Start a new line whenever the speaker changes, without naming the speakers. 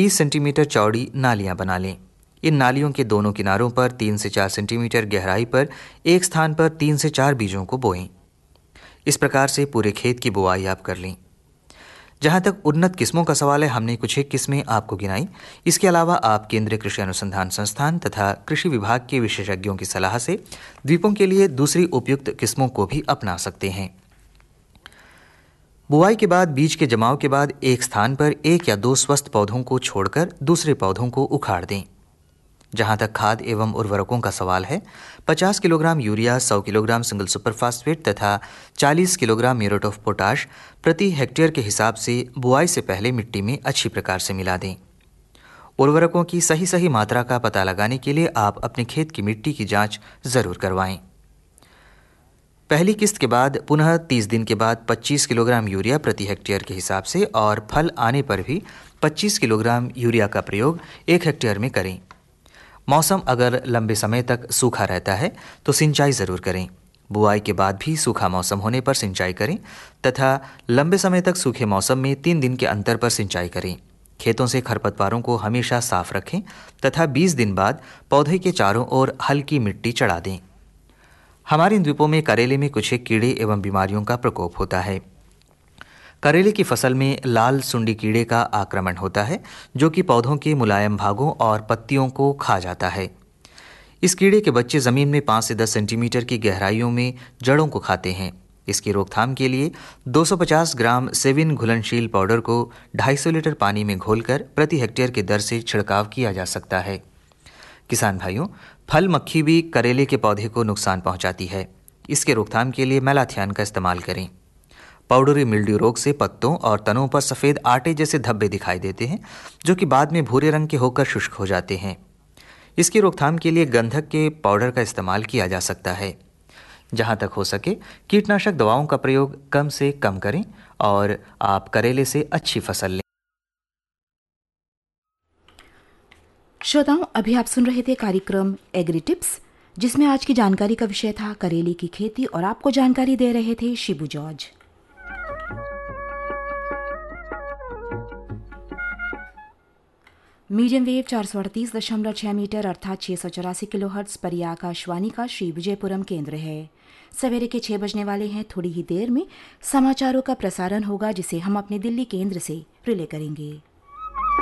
30 centimetre चौड़ी नालियां बना लें। इन नालियों के दोनों किनारों पर 3 से 4 सेंटीमीटर गहराई पर एक स्थान पर 3 से 4 बीजों को बोएं। इस प्रकार से पूरे खेत की बुआई आप कर लें। जहां तक उन्नत किस्मों का सवाल है, हमने कुछ एक किस्में आपको गिनाई। इसके अलावा आप केंद्रीय कृषि अनुसंधान संस्थान तथा कृषि विभाग के विशेषज्ञों की सलाह से द्वीपों के लिए दूसरी उपयुक्त किस्मों को भी अपना सकते हैं। बुआई के बाद बीज के जमाव के बाद एक स्थान पर 1 या 2 स्वस्थ पौधों को छोड़कर दूसरे पौधों को उखाड़ दें। जहां तक खाद एवं उर्वरकों का सवाल है, 50 kilogram urea, 100 kilogram single super phosphate तथा 40 किलोग्राम म्यूरेट ऑफ पोटाश प्रति हेक्टेयर के हिसाब से बुआई से पहले मिट्टी में अच्छी प्रकार से मिला दें। उर्वरकों की सही मात्रा का पता लगाने के लिए आप अपने खेत की मिट्टी की जांच जरूर करवाएं। पहली किस्त के बाद पुनः 30 दिन के बाद 25 किलोग्राम यूरिया प्रति हेक्टेयर के हिसाब से और फल आने पर भी 25 किलोग्राम यूरिया का प्रयोग 1 हेक्टेयर में करें। मौसम अगर लंबे समय तक सूखा रहता है तो सिंचाई जरूर करें। बुआई के बाद भी सूखा मौसम होने पर सिंचाई करें तथा लंबे समय तक सूखे मौसम में 3 दिन के अंतर पर सिंचाई करें। खेतों से खरपतवारों को हमेशा साफ रखें तथा 20 दिन बाद पौधे के चारों ओर हल्की मिट्टी चढ़ा दें। हमारे द्वीपों में करेले में कुछ एक कीड़े एवं बीमारियों का प्रकोप होता है। करेले की फसल में लाल सुंडी कीड़े का आक्रमण होता है, जो कि पौधों के मुलायम भागों और पत्तियों को खा जाता है। इस कीड़े के बच्चे जमीन में 5 से 10 सेंटीमीटर की गहराइयों में जड़ों को खाते हैं। इसकी रोकथाम के लिए 250 ग्राम सेविन घुलनशील पाउडर को 250 लीटर पानी में घोलकर प्रति हेक्टेयर की दर से छिड़काव किया जा सकता है। किसान भाइयों, फल मक्खी भी करेले के पौधे को नुकसान पहुंचाती है। इसके रोकथाम के लिए मैलाथियान का इस्तेमाल करें। पाउडरी मिल्ड्यू रोग से पत्तों और तनों पर सफेद आटे जैसे धब्बे दिखाई देते हैं, जो कि बाद में भूरे रंग के होकर शुष्क हो जाते हैं। इसकी रोकथाम के लिए गंधक के पाउडर का इस्तेमाल किया जा सकता है। जहां तक हो सके कीटनाशक दवाओं का प्रयोग कम से कम करें और आप करेले से अच्छी फसल लें।
श्रोताओं, अभी आप सुन रहे थे कार्यक्रम एग्री टिप्स, जिसमें आज की जानकारी का विषय था करेले की खेती, और आपको जानकारी दे रहे थे Shibu George. Medium wave 438.6 metre अर्थात 684 किलोहर्ट्ज पर यह आकाशवाणी का श्री विजयपुरम केंद्र है। सवेरे के 6 बजने वाले हैं। थोड़ी ही देर में समाचारों का प्रसारण होगा, जिसे हम अपने दिल्ली केंद्र से रिले करेंगे।